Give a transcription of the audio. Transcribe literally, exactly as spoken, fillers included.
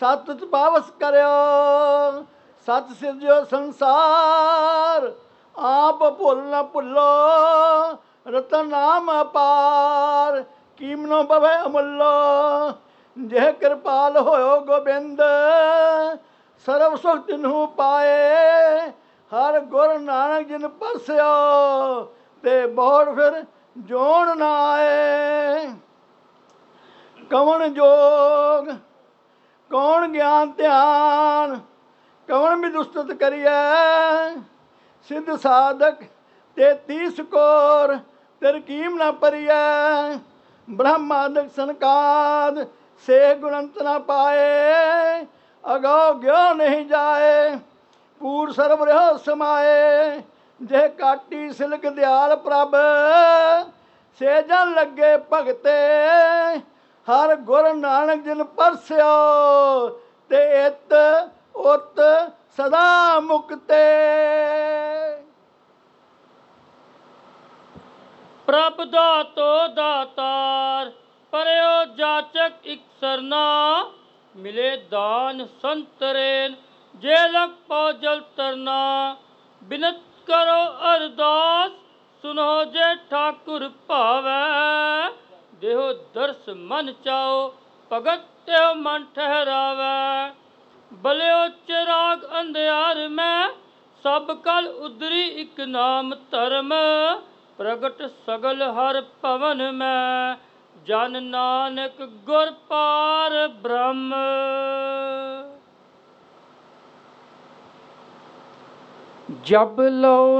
सत च पावस करियो, सत सिरजो संसार। आप भुल न भुलो, रतन नाम अपार। कीमनो पवै अमुल्लो, जे कृपाल होयो गोबिंद। सर्व सुख तिन्हू पाए, हर गुर नानक जिन परस्यो। ते बौड़ फिर जोण ना आए। कवन जोग कौन ज्ञान ध्यान, कवन विदुस्तुत करिए। सिद्ध साधक तेतीस कोर, तेर कीम न परिए। ब्रह्मादक सनकाद, से गुणंत न पाए। अगौ ग्यो नहीं जाए, पूर सर्व रहो समाए। जे काटी सिलक दयाल प्रभ, से जन लगे भगते। हर गुर नानक जिन परस्यो, ते इत उत सदा मुक्ते। प्रभ दातो दातार, परयो जाचक इक सरना। मिले दान संतरेन, जे लग पाओ जल तरना। बिनत करो अरदास, सुनो जे ठाकुर भावै। देहो दर्श मन चाओ, भगत त्यो मन ठहरावै। बलियो चिराग अंधियार में, सब कल उदरी इक नाम धर्म। प्रगट सगल हर भवन में, जन नानक गुर पार ब्रह्म। जब लो